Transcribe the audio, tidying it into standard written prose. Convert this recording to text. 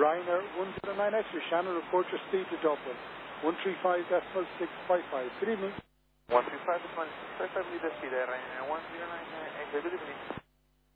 Ryanair 109 Extra Shannon, report your speed to Dublin. 135.655. Good evening. 135.655, lead the speed, Ryanair 109 Extra, good evening.